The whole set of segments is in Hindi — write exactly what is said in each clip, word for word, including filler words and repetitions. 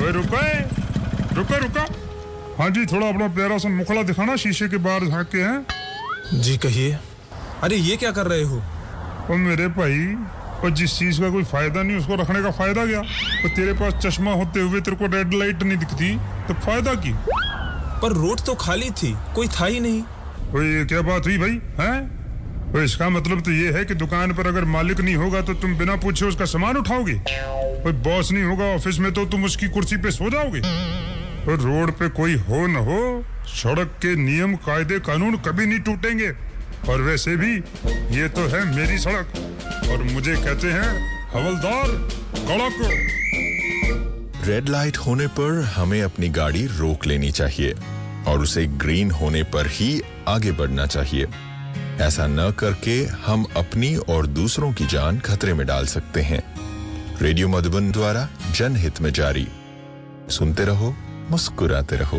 ओए रुको रुको रुको। हाँ जी, थोड़ा अपना प्यारा सा मुखड़ा दिखाना शीशे के बाहर झांक के। हैं जी कहिए। अरे ये क्या कर रहे हो? और मेरे भाई, और जिस चीज का कोई फायदा नहीं उसको रखने का फायदा क्या? और तेरे पास चश्मा होते हुए तेरे को रेड लाइट नहीं दिखती तो फायदा की? पर रोड तो खाली थी, कोई था ही नहीं। ओए ये क्या बात हुई भाई? हैं? तो इसका मतलब तो ये है कि दुकान पर अगर मालिक नहीं होगा तो तुम बिना पूछे उसका सामान उठाओगे। कोई बॉस नहीं होगा ऑफिस में तो तुम उसकी कुर्सी पे सो जाओगे। और रोड पे कोई हो न हो, सड़क के नियम कायदे कानून कभी नहीं टूटेंगे। और वैसे भी ये तो है मेरी सड़क और मुझे कहते हैं हवलदार कड़क। रेड लाइट होने पर हमें अपनी गाड़ी रोक लेनी चाहिए और उसे ग्रीन होने पर ही आगे बढ़ना चाहिए। ऐसा न करके हम अपनी और दूसरों की जान खतरे में डाल सकते हैं। रेडियो मधुबन द्वारा जनहित में जारी। सुनते रहो, मुस्कुराते रहो।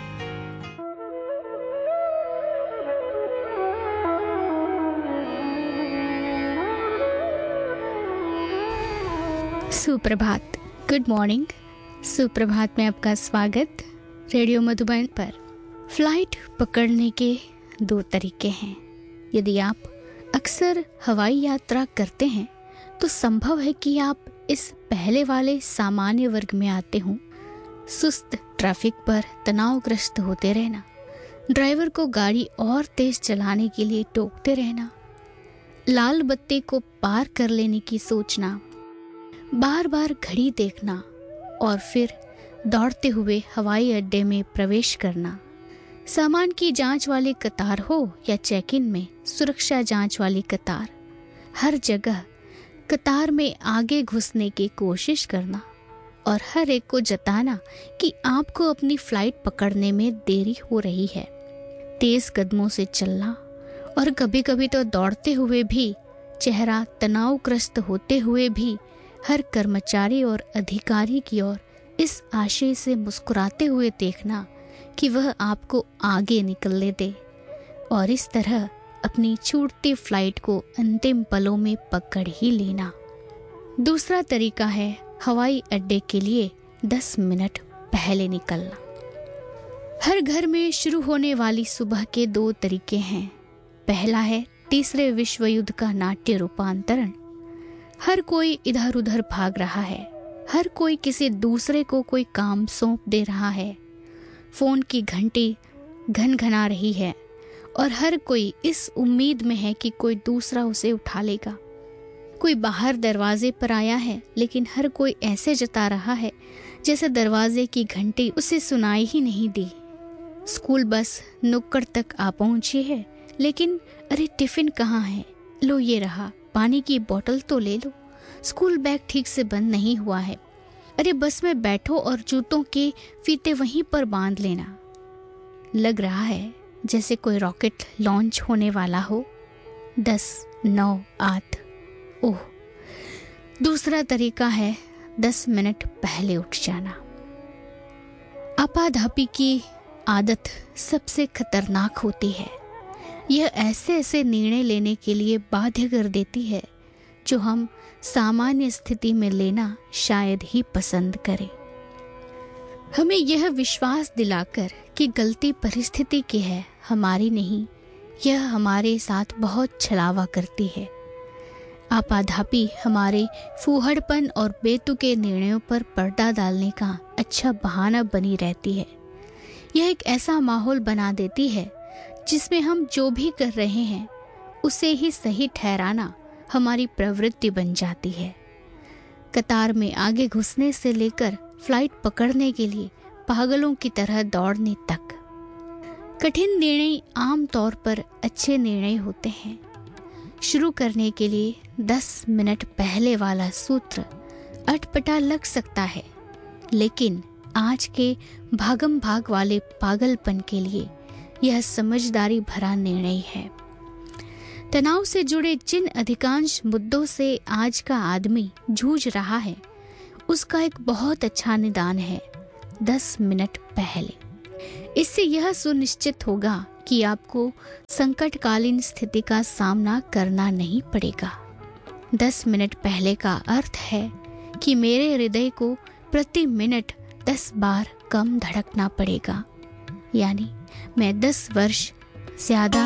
सुप्रभात, गुड मॉर्निंग। सुप्रभात में आपका स्वागत। रेडियो मधुबन पर फ्लाइट पकड़ने के दो तरीके हैं। यदि आप अक्सर हवाई यात्रा करते हैं तो संभव है कि आप इस पहले वाले सामान्य वर्ग में आते हों। सुस्त ट्रैफिक पर तनावग्रस्त होते रहना, ड्राइवर को गाड़ी और तेज चलाने के लिए टोकते रहना, लाल बत्ती को पार कर लेने की सोचना, बार बार घड़ी देखना और फिर दौड़ते हुए हवाई अड्डे में प्रवेश करना। सामान की जांच वाली कतार हो या चेक इन में सुरक्षा जांच वाली कतार, हर जगह कतार में आगे घुसने की कोशिश करना और हर एक को जताना कि आपको अपनी फ्लाइट पकड़ने में देरी हो रही है। तेज कदमों से चलना और कभी कभी तो दौड़ते हुए भी, चेहरा तनावग्रस्त होते हुए भी हर कर्मचारी और अधिकारी की ओर इस आशय से मुस्कुराते हुए देखना कि वह आपको आगे निकलने दे और इस तरह अपनी छूटती फ्लाइट को अंतिम पलों में पकड़ ही लेना। दूसरा तरीका है हवाई अड्डे के लिए दस मिनट पहले निकलना। हर घर में शुरू होने वाली सुबह के दो तरीके हैं। पहला है तीसरे विश्व युद्ध का नाट्य रूपांतरण। हर कोई इधर उधर भाग रहा है, हर कोई किसी दूसरे को कोई काम सौंप दे रहा है, फोन की घंटी घनघना रही है और हर कोई इस उम्मीद में है कि कोई दूसरा उसे उठा लेगा। कोई बाहर दरवाजे पर आया है लेकिन हर कोई ऐसे जता रहा है जैसे दरवाजे की घंटी उसे सुनाई ही नहीं दी। स्कूल बस नुक्कड़ तक आ पहुंची है लेकिन अरे टिफिन कहाँ है? लो ये रहा, पानी की बोतल तो ले लो। स्कूल बैग ठीक से बंद नहीं हुआ है। अरे बस में बैठो और जूतों के फीते वहीं पर बांध लेना। लग रहा है जैसे कोई रॉकेट लॉन्च होने वाला हो। दस, नौ, आठ। ओह। दूसरा तरीका है दस मिनट पहले उठ जाना। आपाधापी की आदत सबसे खतरनाक होती है। यह ऐसे ऐसे निर्णय लेने के लिए बाध्य कर देती है जो हम सामान्य स्थिति में लेना शायद ही पसंद करें। हमें यह विश्वास दिलाकर कि गलती परिस्थिति की है, हमारी नहीं, यह हमारे साथ बहुत छलावा करती है। आपाधापी हमारे फूहड़पन और बेतुके निर्णयों पर पर्दा डालने का अच्छा बहाना बनी रहती है। यह एक ऐसा माहौल बना देती है जिसमें हम जो भी कर रहे हैं उसे ही सही ठहराना हमारी प्रवृत्ति बन जाती है। कतार में आगे घुसने से लेकर फ्लाइट पकड़ने के लिए पागलों की तरह दौड़ने तक। कठिन निर्णय आम तौर पर अच्छे निर्णय होते हैं। शुरू करने के लिए दस मिनट पहले वाला सूत्र अटपटा लग सकता है, लेकिन आज के भागम भाग वाले पागलपन के लिए यह समझदारी भरा निर्णय है। तनाव से जुड़े जिन अधिकांश मुद्दों से आज का आदमी जूझ रहा है उसका एक बहुत अच्छा निदान है दस मिनट पहले। इससे यह सुनिश्चित होगा कि आपको संकटकालीन स्थिति का सामना करना नहीं पड़ेगा। दस मिनट पहले का अर्थ है कि मेरे हृदय को प्रति मिनट दस बार कम धड़कना पड़ेगा, यानी मैं दस वर्ष ज्यादा